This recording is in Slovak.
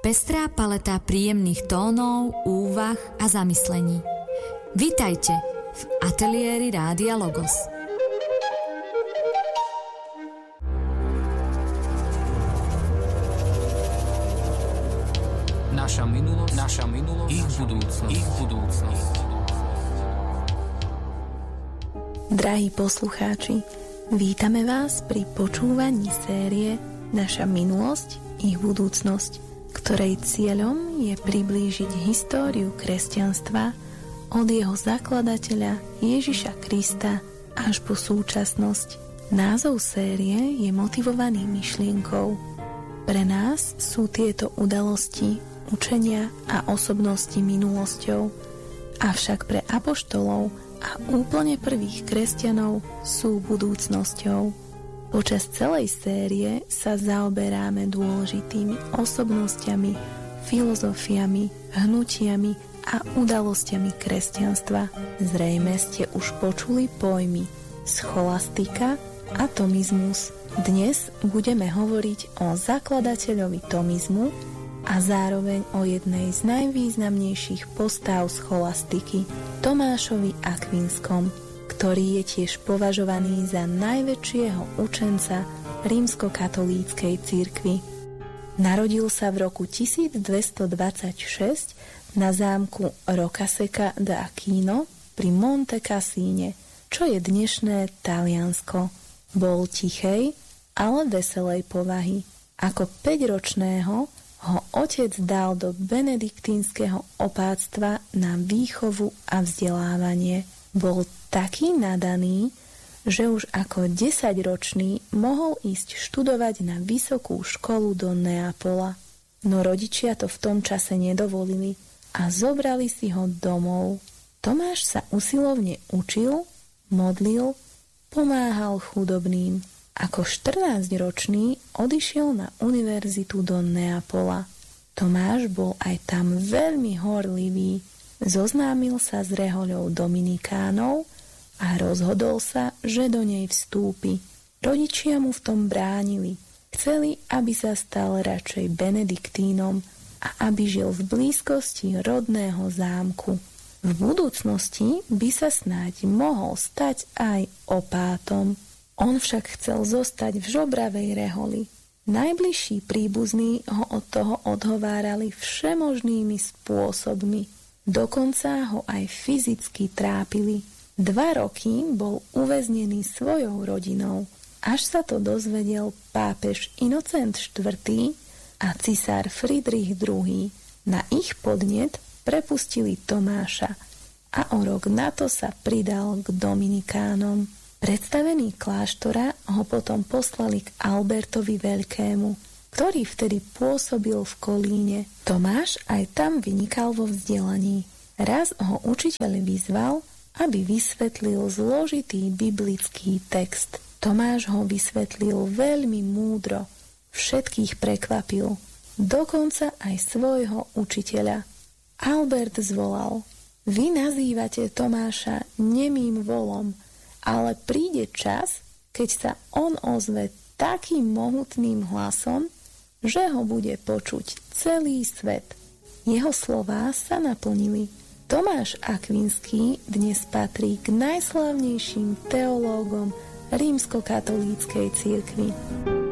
Pestrá paleta príjemných tónov, úvah a zamyslení. Vitajte v ateliéri Rádia Logos. Naša minulosť, ich budúcnosť. Drahí poslucháči, vítame vás pri počúvaní série Naša minulosť, ich budúcnosť, ktorej cieľom je priblížiť históriu kresťanstva od jeho zakladateľa Ježiša Krista až po súčasnosť. Názov série je motivovaný myšlienkou. Pre nás sú tieto udalosti, učenia a osobnosti minulosťou, avšak pre apoštolov a úplne prvých kresťanov sú budúcnosťou. Počas celej série sa zaoberáme dôležitými osobnostiami, filozofiami, hnutiami a udalosťami kresťanstva. Zrejme ste už počuli pojmy scholastika a tomizmus. Dnes budeme hovoriť o zakladateľovi tomizmu a zároveň o jednej z najvýznamnejších postáv scholastiky, Tomášovi Akvinskom, ktorý je tiež považovaný za najväčšieho učenca rímskokatolíckej cirkvi. Narodil sa v roku 1226 na zámku Roccaseca d'Aquino pri Monte Cassine, čo je dnešné Taliansko. Bol tichej, ale veselej povahy. Ako 5-ročného ho otec dal do benediktínskeho opáctva na výchovu a vzdelávanie. Bol taký nadaný, že už ako 10-ročný mohol ísť študovať na vysokú školu do Neapola. No rodičia to v tom čase nedovolili a zobrali si ho domov. Tomáš sa usilovne učil, modlil, pomáhal chudobným. Ako 14-ročný odišiel na univerzitu do Neapola. Tomáš bol aj tam veľmi horlivý. Zoznámil sa s rehoľou Dominikánov a rozhodol sa, že do nej vstúpi. Rodičia mu v tom bránili. Chceli, aby sa stal radšej benediktínom a aby žil v blízkosti rodného zámku. V budúcnosti by sa snáď mohol stať aj opátom. On však chcel zostať v žobravej reholi. Najbližší príbuzní ho od toho odhovárali všemožnými spôsobmi. Dokonca ho aj fyzicky trápili. 2 roky bol uväznený svojou rodinou, až sa to dozvedel pápež Inocent IV a cisár Friedrich II. Na ich podnet prepustili Tomáša a o rok na to sa pridal k Dominikánom. Predstavení kláštora ho potom poslali k Albertovi Veľkému, ktorý vtedy pôsobil v Kolíne. Tomáš aj tam vynikal vo vzdelaní. Raz ho učiteľ vyzval, aby vysvetlil zložitý biblický text. Tomáš ho vysvetlil veľmi múdro, všetkých prekvapil, dokonca aj svojho učiteľa. Albert zvolal: vy nazývate Tomáša nemým volom, ale príde čas, keď sa on ozve takým mohutným hlasom, že ho bude počuť celý svet. Jeho slová sa naplnili. Tomáš Akvinský dnes patrí k najslávnejším teológom rímskokatolíckej cirkvi.